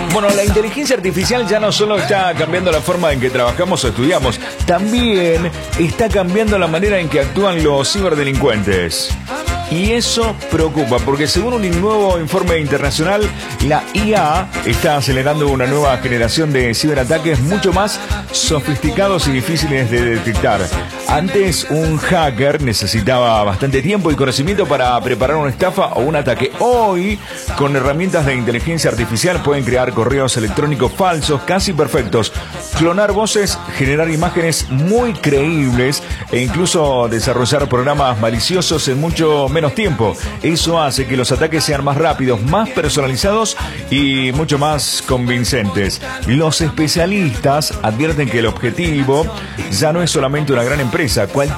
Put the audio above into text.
Bueno, la inteligencia artificial ya no solo está cambiando la forma en que trabajamos o estudiamos, también está cambiando la manera en que actúan los ciberdelincuentes. Y eso preocupa, porque según un nuevo informe internacional, la IA está acelerando una nueva generación de ciberataques mucho más sofisticados y difíciles de detectar. Antes, un hacker necesitaba bastante tiempo y conocimiento para preparar una estafa o un ataque. Hoy, con herramientas de inteligencia artificial, pueden crear correos electrónicos falsos, casi perfectos, clonar voces, generar imágenes muy creíbles e incluso desarrollar programas maliciosos en mucho menos tiempo. Eso hace que los ataques sean más rápidos, más personalizados y mucho más convincentes. Los especialistas advierten que el objetivo ya no es solamente una gran empresa.